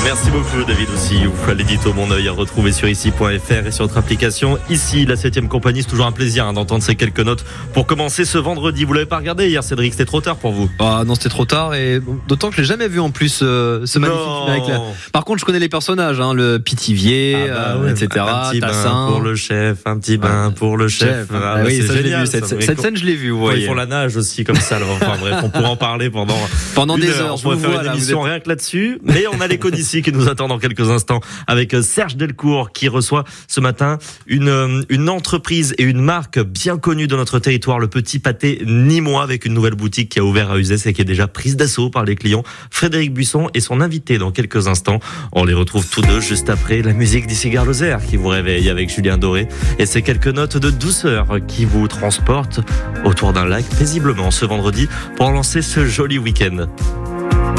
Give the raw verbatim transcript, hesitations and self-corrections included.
Merci beaucoup David aussi. L'édito Mon Oeil à retrouver sur ici point f r et sur notre application. Ici, la septième compagnie, c'est toujours un plaisir hein, d'entendre ces quelques notes pour commencer ce vendredi. Vous l'avez pas regardé hier, Cédric, c'était trop tard pour vous. Ah non, c'était trop tard et d'autant que je l'ai jamais vu en plus euh, ce magnifique générique là. Par contre, je connais les personnages, hein, le Pithiviers, ah bah ouais, euh, et cetera. Un petit Tassin. bain pour le chef, un petit bain ah, pour le chef. chef. Ah, ah, bah, oui, c'est ça, génial, je l'ai vu. Cette, ça, cette scène, je l'ai vue. Vous voyez. Ils font la nage aussi comme ça. Alors, enfin bref, on pourra en parler pendant pendant des heure. heures. On pourrait faire une émission rien que là-dessus, mais on a l'écho d'ici qui nous attend dans quelques instants avec Serge Delcourt qui reçoit ce matin une une entreprise et une marque bien connue de notre territoire, le Petit Pâté Nîmois, avec une nouvelle boutique qui a ouvert à Uzès et qui est déjà prise d'assaut par les clients. Frédéric Buisson et son invité dans quelques instants. On les retrouve tous deux juste après la musique d'Issy Garloser qui vous réveille avec Julien Doré et ces quelques notes de douceur qui vous transportent autour d'un lac paisiblement ce vendredi pour lancer ce joli week-end.